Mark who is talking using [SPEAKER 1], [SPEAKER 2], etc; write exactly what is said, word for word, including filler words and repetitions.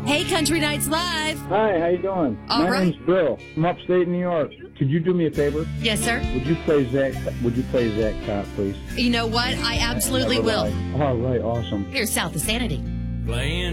[SPEAKER 1] Hey, Country Nights Live.
[SPEAKER 2] Hi, how you doing?
[SPEAKER 1] All
[SPEAKER 2] My
[SPEAKER 1] right.
[SPEAKER 2] name's Bill from upstate New York. Could you do me a favor?
[SPEAKER 1] Yes, sir.
[SPEAKER 2] Would you play Zach? Would you play Zach Cott, please?
[SPEAKER 1] You know what? I absolutely
[SPEAKER 2] Never
[SPEAKER 1] will.
[SPEAKER 2] Lie. All right, awesome.
[SPEAKER 1] Here's South of Sanity.
[SPEAKER 3] Playing